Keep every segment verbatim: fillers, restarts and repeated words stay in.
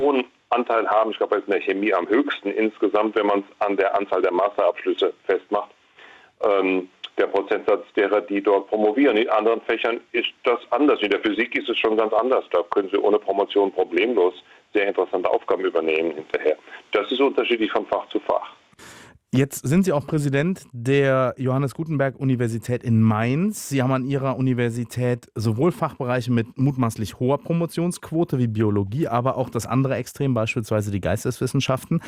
hohen Anteil haben. Ich glaube, er ist in der Chemie am höchsten insgesamt, wenn man es an der Anzahl der Masterabschlüsse festmacht. Ähm, der Prozentsatz derer, die dort promovieren. In anderen Fächern ist das anders. In der Physik ist es schon ganz anders. Da können Sie ohne Promotion problemlos sehr interessante Aufgaben übernehmen hinterher. Das ist unterschiedlich von Fach zu Fach. Jetzt sind Sie auch Präsident der Johannes Gutenberg Universität in Mainz. Sie haben an Ihrer Universität sowohl Fachbereiche mit mutmaßlich hoher Promotionsquote wie Biologie, aber auch das andere Extrem, beispielsweise die Geisteswissenschaften.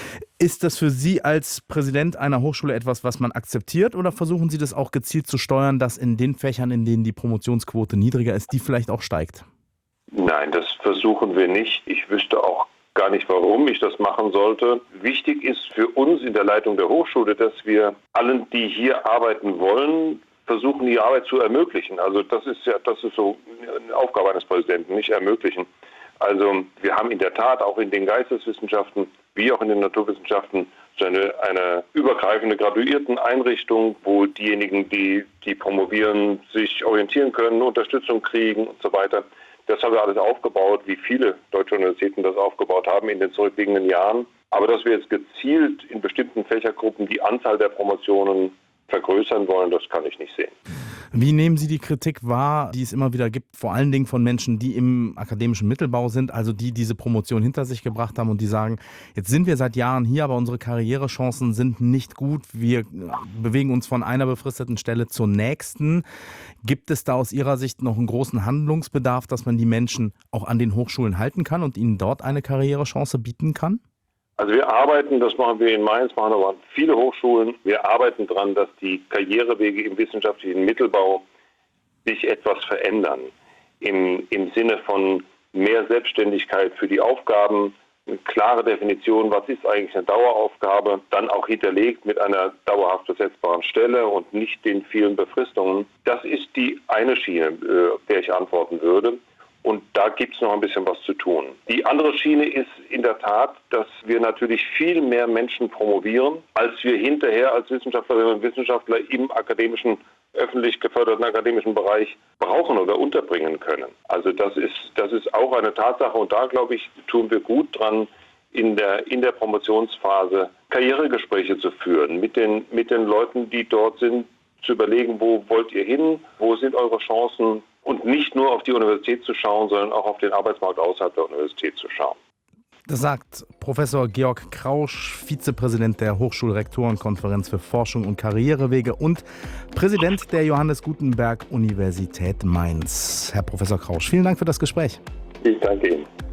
Ist das für Sie als Präsident einer Hochschule etwas, was man akzeptiert, oder versuchen Sie das auch gezielt zu steuern, dass in den Fächern, in denen die Promotionsquote niedriger ist, die vielleicht auch steigt? Nein, das versuchen wir nicht. Ich wüsste auch gar nicht, warum ich das machen sollte. Wichtig ist für uns in der Leitung der Hochschule, dass wir allen, die hier arbeiten wollen, versuchen, die Arbeit zu ermöglichen. Also das ist ja, das ist so eine Aufgabe eines Präsidenten, nicht ermöglichen. Also wir haben in der Tat auch in den Geisteswissenschaften wie auch in den Naturwissenschaften so eine, eine übergreifende Graduierteneinrichtung, wo diejenigen, die, die promovieren, sich orientieren können, Unterstützung kriegen und so weiter. Das haben wir alles aufgebaut, wie viele deutsche Universitäten das aufgebaut haben in den zurückliegenden Jahren. Aber dass wir jetzt gezielt in bestimmten Fächergruppen die Anzahl der Promotionen vergrößern wollen, das kann ich nicht sehen. Wie nehmen Sie die Kritik wahr, die es immer wieder gibt, vor allen Dingen von Menschen, die im akademischen Mittelbau sind, also die diese Promotion hinter sich gebracht haben und die sagen, jetzt sind wir seit Jahren hier, aber unsere Karrierechancen sind nicht gut, wir bewegen uns von einer befristeten Stelle zur nächsten. Gibt es da aus Ihrer Sicht noch einen großen Handlungsbedarf, dass man die Menschen auch an den Hochschulen halten kann und ihnen dort eine Karrierechance bieten kann? Also wir arbeiten, das machen wir in Mainz, machen aber viele Hochschulen, wir arbeiten daran, dass die Karrierewege im wissenschaftlichen Mittelbau sich etwas verändern. Im, im Sinne von mehr Selbstständigkeit für die Aufgaben, eine klare Definition, was ist eigentlich eine Daueraufgabe, dann auch hinterlegt mit einer dauerhaft besetzbaren Stelle und nicht den vielen Befristungen. Das ist die eine Schiene, äh, der ich antworten würde. Und da gibt es noch ein bisschen was zu tun. Die andere Schiene ist in der Tat, dass wir natürlich viel mehr Menschen promovieren, als wir hinterher als Wissenschaftlerinnen und Wissenschaftler im akademischen, öffentlich geförderten akademischen Bereich brauchen oder unterbringen können. Also das ist, das ist auch eine Tatsache. Und da, glaube ich, tun wir gut dran, in der, in der Promotionsphase Karrieregespräche zu führen, mit den, mit den Leuten, die dort sind, zu überlegen, wo wollt ihr hin, wo sind eure Chancen, und nicht nur auf die Universität zu schauen, sondern auch auf den Arbeitsmarkt außerhalb der Universität zu schauen. Das sagt Professor Georg Krausch, Vizepräsident der Hochschulrektorenkonferenz für Forschung und Karrierewege und Präsident der Johannes Gutenberg Universität Mainz. Herr Professor Krausch, vielen Dank für das Gespräch. Ich danke Ihnen.